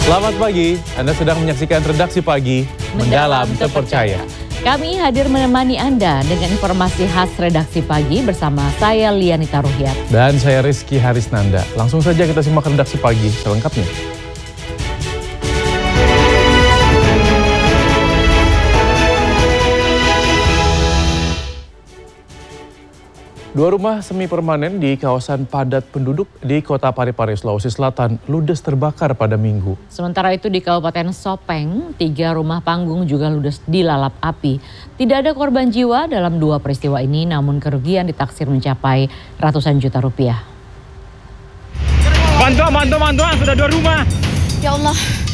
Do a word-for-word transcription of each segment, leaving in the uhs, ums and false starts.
Selamat pagi, Anda sedang menyaksikan Redaksi Pagi, Mendalam Terpercaya. Kami hadir menemani Anda dengan informasi khas Redaksi Pagi bersama saya Lianita Ruhyat. Dan saya Rizky Harisnanda. Langsung saja kita simak Redaksi Pagi selengkapnya. Dua rumah semi permanen di kawasan padat penduduk di Kota Parepare, Sulawesi Selatan ludes terbakar pada Minggu. Sementara itu di Kabupaten Sopeng, tiga rumah panggung juga ludes dilalap api. Tidak ada korban jiwa dalam dua peristiwa ini, namun kerugian ditaksir mencapai ratusan juta rupiah. Bantuan, bantuan, bantuan, sudah dua rumah. Ya Allah.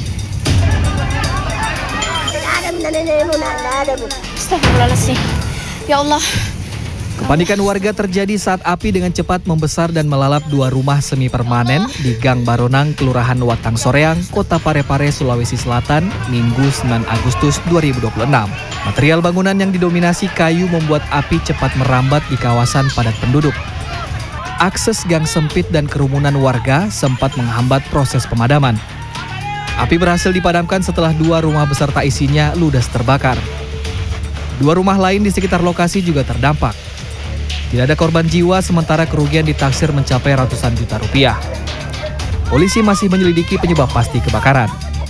Astagfirullahaladzim. Ya Allah. Kepanikan warga terjadi saat api dengan cepat membesar dan melalap dua rumah semi permanen di Gang Baronang, Kelurahan Watang Soreang, Kota Parepare, Sulawesi Selatan, Minggu sembilan Agustus dua ribu dua puluh enam. Material bangunan yang didominasi kayu membuat api cepat merambat di kawasan padat penduduk. Akses gang sempit dan kerumunan warga sempat menghambat proses pemadaman. Api berhasil dipadamkan setelah dua rumah beserta isinya ludes terbakar. Dua rumah lain di sekitar lokasi juga terdampak. Tidak ada korban jiwa, sementara kerugian ditaksir mencapai ratusan juta rupiah. Polisi masih menyelidiki penyebab pasti kebakaran.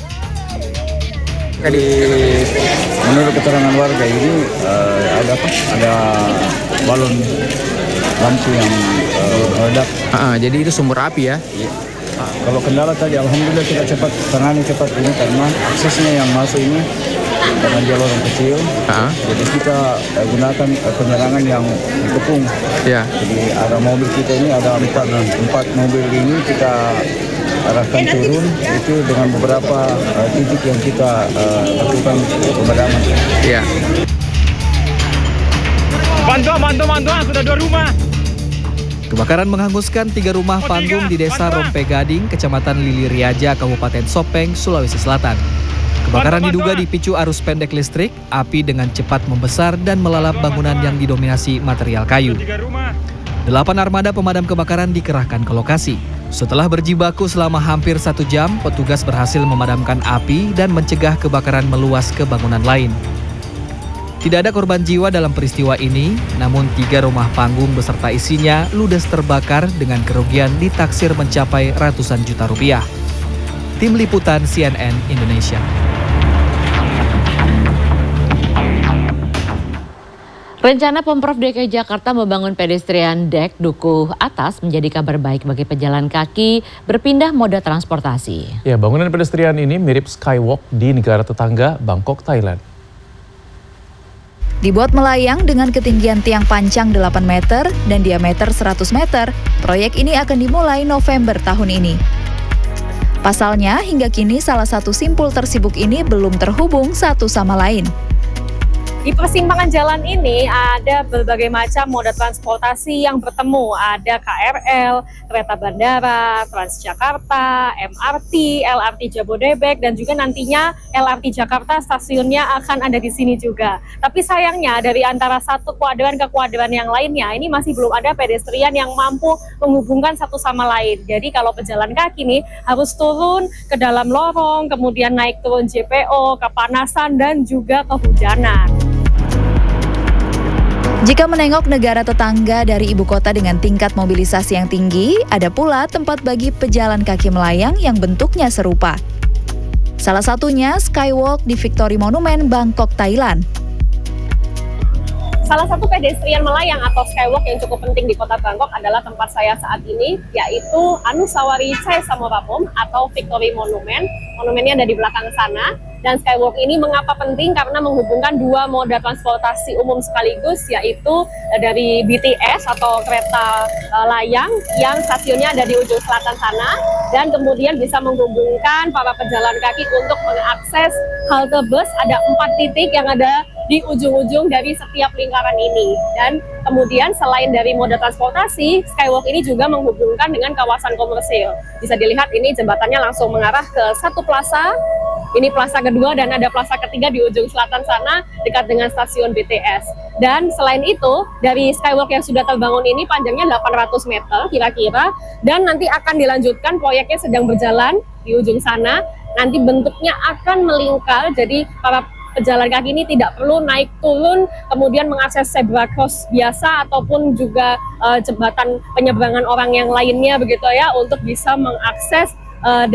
Di, menurut keterangan warga ini uh, ada apa? Ada balon lampu yang uh, meledak. Uh, jadi itu sumber api ya? Ya. Uh, kalau kendala tadi, alhamdulillah kita cepat tangani cepat ini karena aksesnya yang masuk ini karena dia lorong kecil, uh-huh. jadi kita uh, gunakan uh, penyerangan yang dikepung. Yeah. Jadi ada mobil kita ini ada empat, empat mobil ini kita arahkan turun itu dengan beberapa uh, titik yang kita uh, lakukan pemadaman. Yeah. Bantuan, bantuan, bantuan, sudah dua rumah. Kebakaran menghanguskan tiga rumah panggung di Desa Rompe Gading, Kecamatan Liliriaja, Kabupaten Sopeng, Sulawesi Selatan. Kebakaran diduga dipicu arus pendek listrik, api dengan cepat membesar dan melalap bangunan yang didominasi material kayu. Delapan armada pemadam kebakaran dikerahkan ke lokasi. Setelah berjibaku selama hampir satu jam, petugas berhasil memadamkan api dan mencegah kebakaran meluas ke bangunan lain. Tidak ada korban jiwa dalam peristiwa ini, namun tiga rumah panggung beserta isinya ludes terbakar dengan kerugian ditaksir mencapai ratusan juta rupiah. Tim Liputan C N N Indonesia. Rencana Pemprov D K I Jakarta membangun pedestrian dek dukuh atas menjadi kabar baik bagi pejalan kaki berpindah moda transportasi. Ya, bangunan pedestrian ini mirip skywalk di negara tetangga Bangkok, Thailand. Dibuat melayang dengan ketinggian tiang panjang delapan meter dan diameter seratus meter, proyek ini akan dimulai November tahun ini. Pasalnya, hingga kini salah satu simpul tersibuk ini belum terhubung satu sama lain. Di persimpangan jalan ini ada berbagai macam moda transportasi yang bertemu. Ada K R L, kereta bandara, Transjakarta, M R T, L R T Jabodebek, dan juga nantinya L R T Jakarta stasiunnya akan ada di sini juga. Tapi sayangnya dari antara satu kuadran ke kuadran yang lainnya, ini masih belum ada pedestrian yang mampu menghubungkan satu sama lain. Jadi kalau pejalan kaki nih harus turun ke dalam lorong, kemudian naik turun J P O, kepanasan, dan juga kehujanan. Jika menengok negara tetangga dari ibu kota dengan tingkat mobilisasi yang tinggi, ada pula tempat bagi pejalan kaki melayang yang bentuknya serupa. Salah satunya skywalk di Victory Monument, Bangkok, Thailand. Salah satu pedestrian melayang atau skywalk yang cukup penting di kota Bangkok adalah tempat saya saat ini, yaitu Anusawari Chai Samorapom atau Victory Monument. Monumennya ada di belakang sana. Dan skywalk ini mengapa penting? Karena menghubungkan dua moda transportasi umum sekaligus, yaitu dari B T S atau kereta layang yang stasiunnya ada di ujung selatan sana, dan kemudian bisa menghubungkan para pejalan kaki untuk mengakses halte bus. Ada empat titik yang ada di ujung-ujung dari setiap lingkaran ini. Dan kemudian selain dari moda transportasi, skywalk ini juga menghubungkan dengan kawasan komersil. Bisa dilihat ini jembatannya langsung mengarah ke satu plaza. Ini plaza kedua dan ada plaza ketiga di ujung selatan sana dekat dengan stasiun B T S. Dan selain itu, dari skywalk yang sudah terbangun ini panjangnya delapan ratus meter kira-kira, dan nanti akan dilanjutkan, proyeknya sedang berjalan di ujung sana. nanti bentuknya akan melingkar, jadi para pejalan kaki ini tidak perlu naik turun kemudian mengakses zebra cross biasa ataupun juga uh, jembatan penyeberangan orang yang lainnya begitu ya, untuk bisa mengakses uh,